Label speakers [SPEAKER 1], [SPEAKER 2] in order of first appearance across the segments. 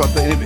[SPEAKER 1] JNB.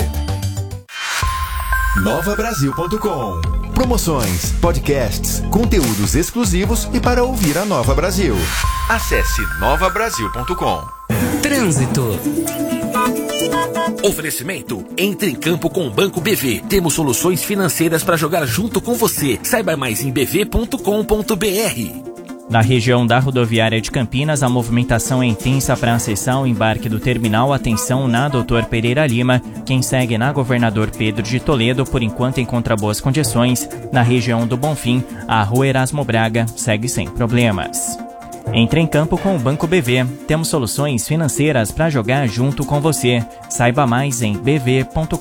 [SPEAKER 2] NovaBrasil.com. Promoções, podcasts, conteúdos exclusivos e para ouvir a Nova Brasil. Acesse NovaBrasil.com.
[SPEAKER 3] Trânsito. Oferecimento: entre em campo com o Banco BV. Temos soluções financeiras para jogar junto com você. Saiba mais em bv.com.br.
[SPEAKER 4] Na região da rodoviária de Campinas, a movimentação é intensa para acessar o embarque do terminal. Atenção na Doutor Pereira Lima. Quem segue na Governador Pedro de Toledo, por enquanto encontra boas condições. Na região do Bonfim, a Rua Erasmo Braga segue sem problemas. Entre em campo com o Banco BV. Temos soluções financeiras para jogar junto com você. Saiba mais em bv.com.br.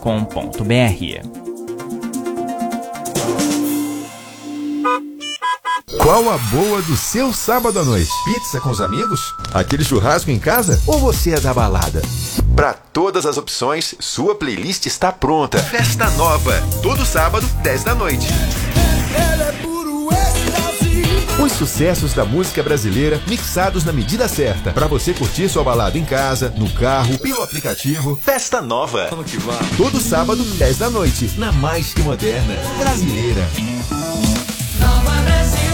[SPEAKER 2] Qual a boa do seu sábado à noite? Pizza com os amigos? Aquele churrasco em casa? Ou você é da balada? Para todas as opções, sua playlist está pronta. Festa Nova, todo sábado, 10 da noite. Os sucessos da música brasileira mixados na medida certa. Para você curtir sua balada em casa, no carro, pelo aplicativo. Festa Nova. Todo sábado, 10 da noite, na mais que moderna brasileira. Nova Brasil.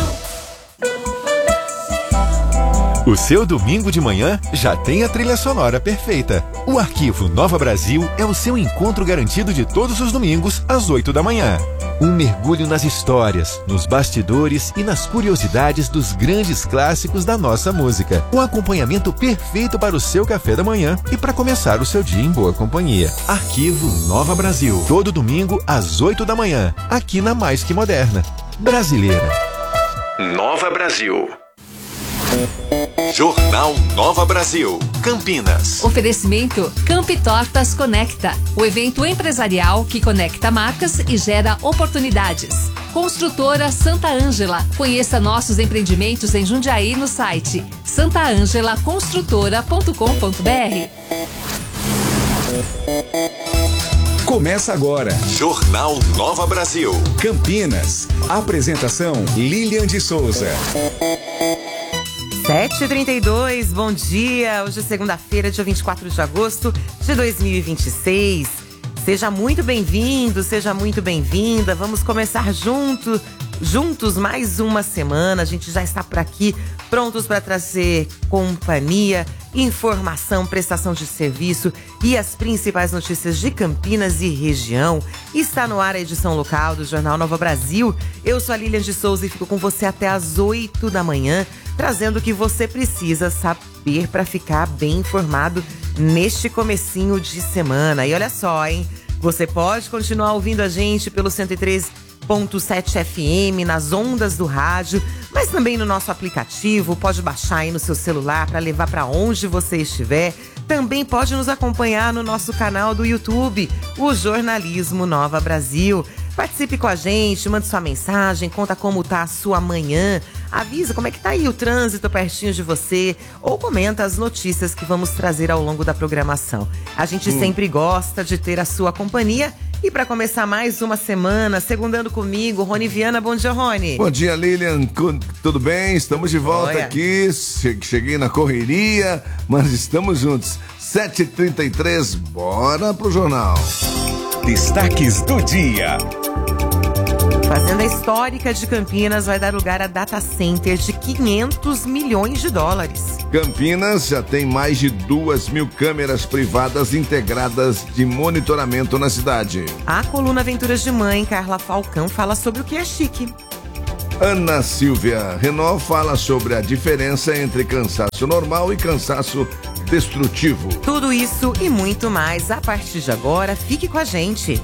[SPEAKER 2] O seu domingo de manhã já tem a trilha sonora perfeita. O arquivo Nova Brasil é o seu encontro garantido de todos os domingos às 8 da manhã. Um mergulho nas histórias, nos bastidores e nas curiosidades dos grandes clássicos da nossa música. Um acompanhamento perfeito para o seu café da manhã e para começar o seu dia em boa companhia. Arquivo Nova Brasil. Todo domingo às 8 da manhã. Aqui na Mais Que Moderna brasileira. Nova Brasil. Jornal Nova Brasil, Campinas.
[SPEAKER 5] Oferecimento Camp Tortas Conecta, o evento empresarial que conecta marcas e gera oportunidades. Construtora Santa Ângela, conheça nossos empreendimentos em Jundiaí no site santaangelaconstrutora.com.br.
[SPEAKER 6] Começa agora.
[SPEAKER 2] Jornal Nova Brasil,
[SPEAKER 6] Campinas. Apresentação Lilian de Souza.
[SPEAKER 7] 7h32, bom dia. Hoje é segunda-feira, dia 24 de agosto de 2026. Seja muito bem-vindo, seja muito bem-vinda. Vamos começar juntos mais uma semana. A gente já está por aqui, prontos para trazer companhia, informação, prestação de serviço e as principais notícias de Campinas e região. Está no ar a edição local do Jornal Nova Brasil. Eu sou a Lilian de Souza e fico com você até às 8 da manhã, trazendo o que você precisa saber para ficar bem informado neste comecinho de semana. E olha só, hein? Você pode continuar ouvindo a gente pelo 103.7 FM, nas ondas do rádio, mas também no nosso aplicativo. Pode baixar aí no seu celular para levar para onde você estiver. Também pode nos acompanhar no nosso canal do YouTube, o Jornalismo Nova Brasil. Participe com a gente, mande sua mensagem, conta como tá a sua manhã, avisa como é que tá aí o trânsito pertinho de você, ou comenta as notícias que vamos trazer ao longo da programação. A gente sempre gosta de ter a sua companhia. E para começar mais uma semana, segundando comigo, Rony Viana. Bom dia, Rony.
[SPEAKER 1] Bom dia, Lilian. Tudo bem? Estamos de volta aqui. Cheguei na correria, mas estamos juntos. 7h33, bora pro jornal.
[SPEAKER 6] Destaques do dia.
[SPEAKER 7] Fazenda histórica de Campinas vai dar lugar a data center de 500 milhões de dólares.
[SPEAKER 1] Campinas já tem mais de 2.000 câmeras privadas integradas de monitoramento na cidade.
[SPEAKER 7] A coluna Aventuras de Mãe, Carla Falcão, fala sobre o que é chique.
[SPEAKER 1] Ana Silvia Renault fala sobre a diferença entre cansaço normal e cansaço destrutivo.
[SPEAKER 7] Tudo isso e muito mais a partir de agora. Fique com a gente.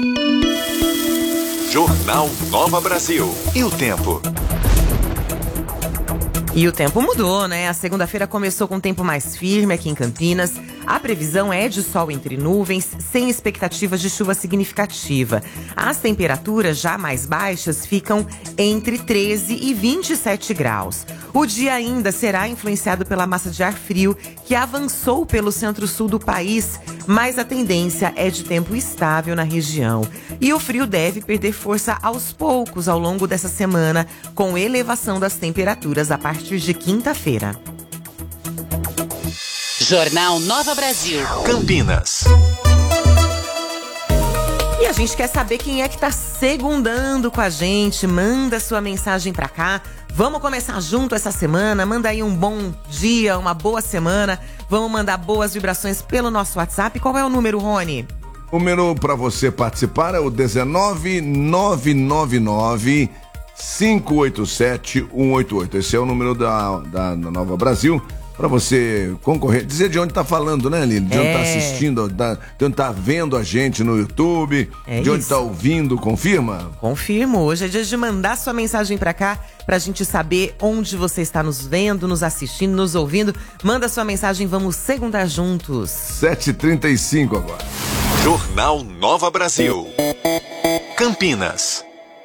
[SPEAKER 2] Jornal Nova Brasil. E o tempo?
[SPEAKER 7] E o tempo mudou, né? A segunda-feira começou com um tempo mais firme aqui em Campinas. A previsão é de sol entre nuvens, sem expectativas de chuva significativa. As temperaturas já mais baixas ficam entre 13 e 27 graus. O dia ainda será influenciado pela massa de ar frio que avançou pelo centro-sul do país, mas a tendência é de tempo estável na região. E o frio deve perder força aos poucos ao longo dessa semana, com elevação das temperaturas a partir de quinta-feira.
[SPEAKER 8] Jornal Nova Brasil.
[SPEAKER 2] Campinas.
[SPEAKER 7] a gente quer saber quem é que tá segundando com a gente. Manda sua mensagem pra cá. Vamos começar junto essa semana. Manda aí um bom dia, uma boa semana. Vamos mandar boas vibrações pelo nosso WhatsApp. Qual é o número, Rony?
[SPEAKER 1] O número para você participar é o 19999 587 188. Esse é o número da Nova Brasil. Pra você concorrer, dizer de onde tá falando, né, Lili? De onde tá assistindo, de onde tá vendo a gente no YouTube, de onde tá ouvindo, confirma?
[SPEAKER 7] Confirmo, hoje é dia de mandar sua mensagem pra cá, pra gente saber onde você está nos vendo, nos assistindo, nos ouvindo. Manda sua mensagem, vamos segundar juntos.
[SPEAKER 1] 7h35 agora.
[SPEAKER 2] Jornal Nova Brasil. Campinas.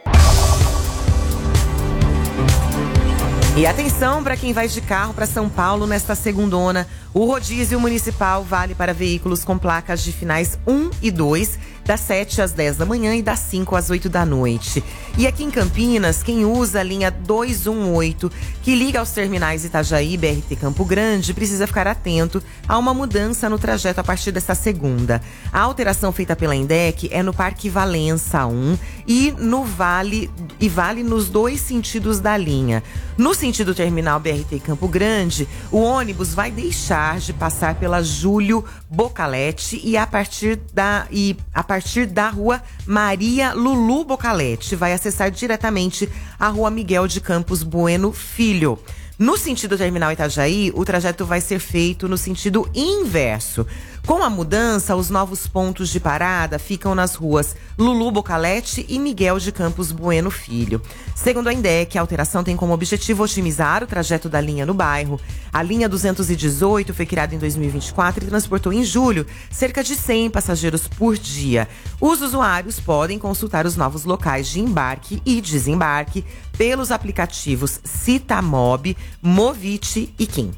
[SPEAKER 7] E atenção para quem vai de carro para São Paulo nesta segundona. O rodízio municipal vale para veículos com placas de finais 1 e 2, das 7 às 10 da manhã e das 5 às 8 da noite. E aqui em Campinas, quem usa a linha 218, que liga aos terminais Itajaí e BRT Campo Grande, precisa ficar atento a uma mudança no trajeto a partir desta segunda. A alteração feita pela Indec é no Parque Valença 1 e vale nos dois sentidos da linha. No sentido terminal BRT Campo Grande, o ônibus vai deixar de passar pela Júlio Bocaletti e a partir da rua Maria Lulu Bocaletti vai acessar diretamente a rua Miguel de Campos Bueno Filho. No sentido terminal Itajaí, o trajeto vai ser feito no sentido inverso. Com a mudança, os novos pontos de parada ficam nas ruas Lulu Bocaletti e Miguel de Campos Bueno Filho. Segundo a Indec, a alteração tem como objetivo otimizar o trajeto da linha no bairro. A linha 218 foi criada em 2024 e transportou em julho cerca de 100 passageiros por dia. Os usuários podem consultar os novos locais de embarque e desembarque pelos aplicativos Citamob, Movit e Kim.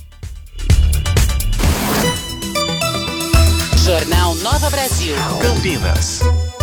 [SPEAKER 8] Jornal Nova Brasil.
[SPEAKER 2] Campinas.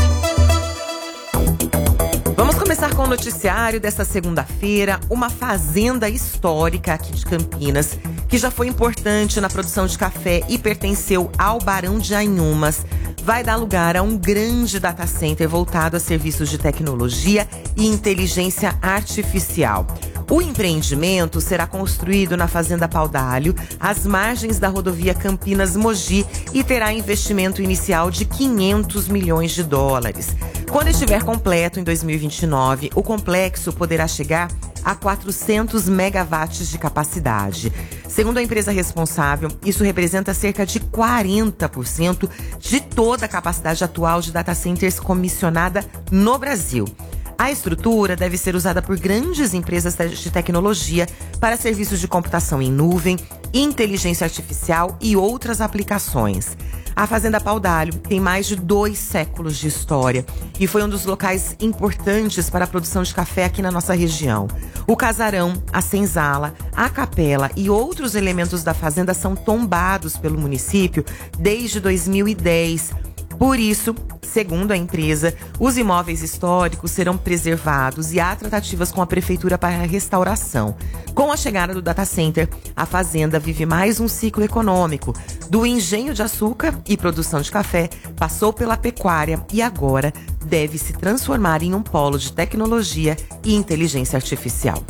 [SPEAKER 7] Vamos começar com o noticiário desta segunda-feira. Uma fazenda histórica aqui de Campinas, que já foi importante na produção de café e pertenceu ao Barão de Anhumas, vai dar lugar a um grande data center voltado a serviços de tecnologia e inteligência artificial. O empreendimento será construído na Fazenda Pau d'Alho, às margens da rodovia Campinas-Mogi, e terá investimento inicial de $500 milhões. Quando estiver completo em 2029, o complexo poderá chegar a 400 megawatts de capacidade. Segundo a empresa responsável, isso representa cerca de 40% de toda a capacidade atual de data centers comissionada no Brasil. A estrutura deve ser usada por grandes empresas de tecnologia para serviços de computação em nuvem, inteligência artificial e outras aplicações. A Fazenda Pau d'Alho tem mais de 2 séculos de história e foi um dos locais importantes para a produção de café aqui na nossa região. O casarão, a senzala, a capela e outros elementos da fazenda são tombados pelo município desde 2010. Por isso, segundo a empresa, os imóveis históricos serão preservados e há tratativas com a prefeitura para a restauração. Com a chegada do data center, a fazenda vive mais um ciclo econômico. Do engenho de açúcar e produção de café, passou pela pecuária e agora deve se transformar em um polo de tecnologia e inteligência artificial.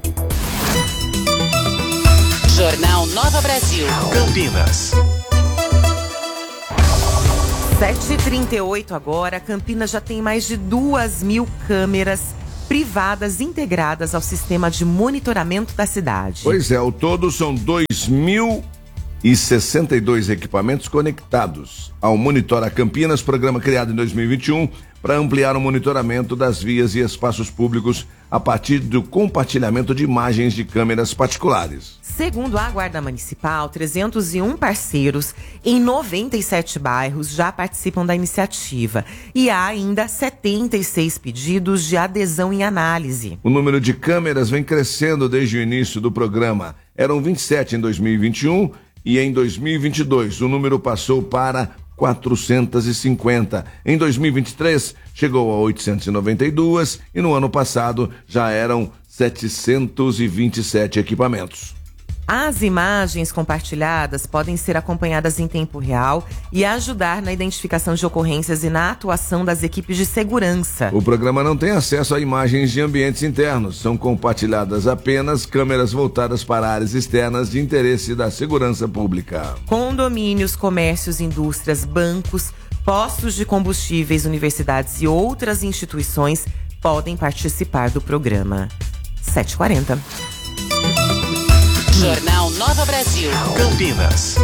[SPEAKER 8] Jornal Nova Brasil.
[SPEAKER 2] Campinas.
[SPEAKER 7] 7h38 agora. Campinas já tem mais de 2.000 câmeras privadas integradas ao sistema de monitoramento da cidade.
[SPEAKER 1] Pois é, ao todo são 2.062 equipamentos conectados ao Monitora Campinas, programa criado em 2021 para ampliar o monitoramento das vias e espaços públicos a partir do compartilhamento de imagens de câmeras particulares.
[SPEAKER 7] Segundo a Guarda Municipal, 301 parceiros em 97 bairros já participam da iniciativa e há ainda 76 pedidos de adesão em análise.
[SPEAKER 1] O número de câmeras vem crescendo desde o início do programa. Eram 27 em 2021 e em 2022 o número passou para 450. Em 2023 chegou a 892 e no ano passado já eram 727 equipamentos.
[SPEAKER 7] As imagens compartilhadas podem ser acompanhadas em tempo real e ajudar na identificação de ocorrências e na atuação das equipes de segurança.
[SPEAKER 1] O programa não tem acesso a imagens de ambientes internos. São compartilhadas apenas câmeras voltadas para áreas externas de interesse da segurança pública.
[SPEAKER 7] Condomínios, comércios, indústrias, bancos, postos de combustíveis, universidades e outras instituições podem participar do programa. 7h40.
[SPEAKER 8] Jornal Nova Brasil.
[SPEAKER 2] Campinas.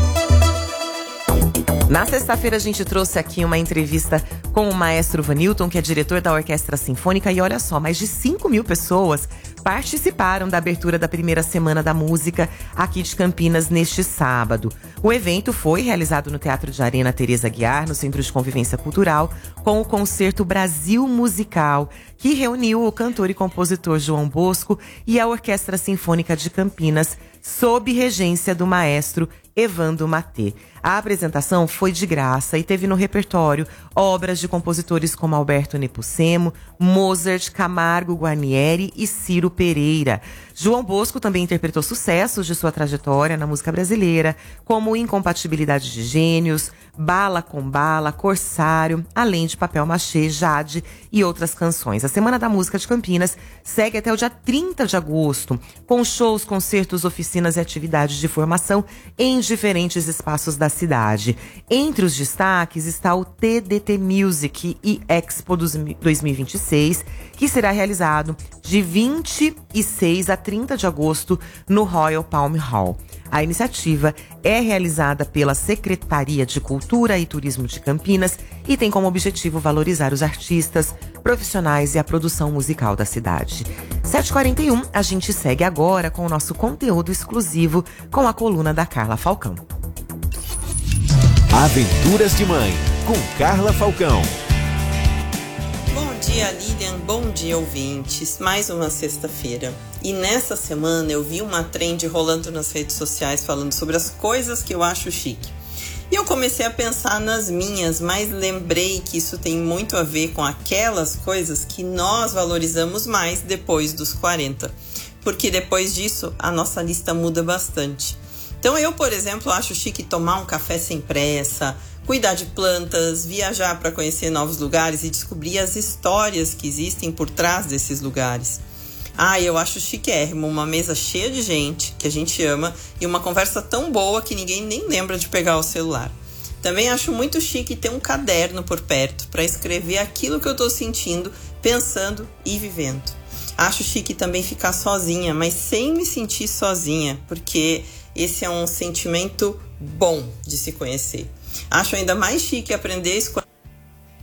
[SPEAKER 7] Na sexta-feira a gente trouxe aqui uma entrevista com o maestro Vanilton, que é diretor da Orquestra Sinfônica, e olha só, mais de 5.000 pessoas participaram da abertura da primeira Semana da Música aqui de Campinas neste sábado. O evento foi realizado no Teatro de Arena Teresa Aguiar, no Centro de Convivência Cultural, com o Concerto Brasil Musical, que reuniu o cantor e compositor João Bosco e a Orquestra Sinfônica de Campinas, sob regência do maestro Evandro Matê. A apresentação foi de graça e teve no repertório obras de compositores como Alberto Nepomuceno, Mozart, Camargo Guarnieri e Ciro Pereira. João Bosco também interpretou sucessos de sua trajetória na música brasileira, como Incompatibilidade de Gênios, Bala com Bala, Corsário, além de Papel Machê, Jade e outras canções. A Semana da Música de Campinas segue até o dia 30 de agosto, com shows, concertos, oficinas e atividades de formação em diferentes espaços da cidade. Entre os destaques está o TDT Music e Expo 2026, que será realizado de 26 a 30 de agosto no Royal Palm Hall. A iniciativa é realizada pela Secretaria de Cultura e Turismo de Campinas e tem como objetivo valorizar os artistas, profissionais e a produção musical da cidade. 7h41, a gente segue agora com o nosso conteúdo exclusivo com a coluna da Carla Falcão.
[SPEAKER 2] Aventuras de Mãe, com Carla Falcão.
[SPEAKER 9] Bom dia, Lilian. Bom dia, ouvintes. Mais uma sexta-feira. E nessa semana eu vi uma trend rolando nas redes sociais falando sobre as coisas que eu acho chique. E eu comecei a pensar nas minhas, mas lembrei que isso tem muito a ver com aquelas coisas que nós valorizamos mais depois dos 40. Porque depois disso, a nossa lista muda bastante. Então eu, por exemplo, acho chique tomar um café sem pressa, cuidar de plantas, viajar para conhecer novos lugares e descobrir as histórias que existem por trás desses lugares. Eu acho chiquérrimo uma mesa cheia de gente que a gente ama e uma conversa tão boa que ninguém nem lembra de pegar o celular. Também acho muito chique ter um caderno por perto para escrever aquilo que eu estou sentindo, pensando e vivendo. Acho chique também ficar sozinha, mas sem me sentir sozinha, porque esse é um sentimento bom de se conhecer. Acho ainda mais chique aprender a escolher